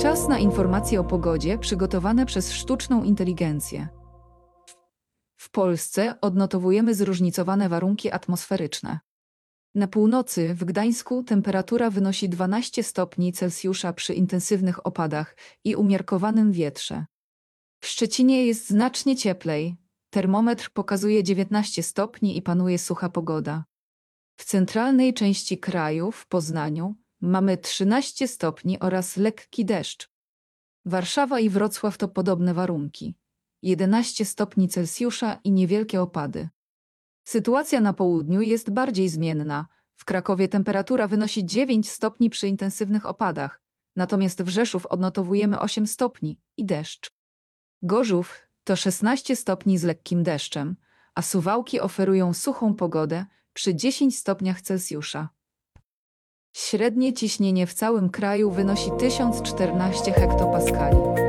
Czas na informacje o pogodzie przygotowane przez sztuczną inteligencję. W Polsce odnotowujemy zróżnicowane warunki atmosferyczne. Na północy, w Gdańsku, temperatura wynosi 12 stopni Celsjusza przy intensywnych opadach i umiarkowanym wietrze. W Szczecinie jest znacznie cieplej. Termometr pokazuje 19 stopni i panuje sucha pogoda. W centralnej części kraju, w Poznaniu, mamy 13 stopni oraz lekki deszcz. Warszawa i Wrocław to podobne warunki. 11 stopni Celsjusza i niewielkie opady. Sytuacja na południu jest bardziej zmienna. W Krakowie temperatura wynosi 9 stopni przy intensywnych opadach, natomiast w Rzeszów odnotowujemy 8 stopni i deszcz. Gorzów to 16 stopni z lekkim deszczem, a Suwałki oferują suchą pogodę przy 10 stopniach Celsjusza. Średnie ciśnienie w całym kraju wynosi 1014 hektopaskali.